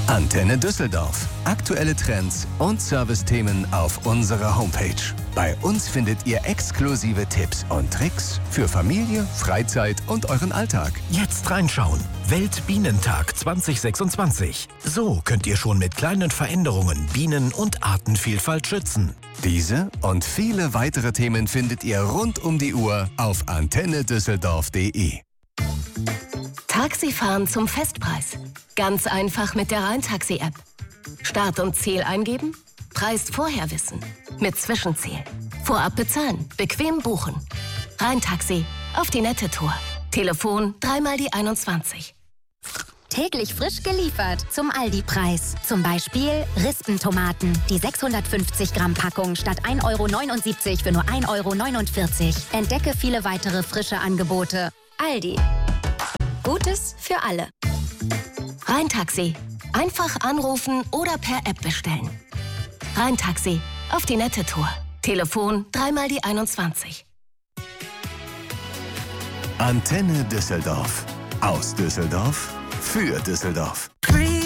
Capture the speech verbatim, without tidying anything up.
Antenne Düsseldorf. Aktuelle Trends und Servicethemen auf unserer Homepage. Bei uns findet ihr exklusive Tipps und Tricks für Familie, Freizeit und euren Alltag. Jetzt reinschauen. Weltbienentag zwanzig sechsundzwanzig. So könnt ihr schon mit kleinen Veränderungen Bienen- und Artenvielfalt schützen. Diese und viele weitere Themen findet ihr rund um die Uhr auf antenne düsseldorf punkt de. Taxifahren zum Festpreis. Ganz einfach mit der Rhein-Taxi-App. Start und Ziel eingeben, Preis vorher wissen. Mit Zwischenziel. Vorab bezahlen, bequem buchen. Rhein-Taxi, auf die nette Tour. Telefon dreimal die einundzwanzig. Täglich frisch geliefert zum Aldi-Preis. Zum Beispiel Rispentomaten. Die sechshundertfünfzig Gramm Packung statt ein Euro neunundsiebzig für nur ein Euro neunundvierzig. Entdecke viele weitere frische Angebote. Aldi. Gutes für alle. Rhein-Taxi. Einfach anrufen oder per App bestellen. Rhein-Taxi, auf die nette Tour. Telefon dreimal die einundzwanzig. Antenne Düsseldorf. Aus Düsseldorf für Düsseldorf. Free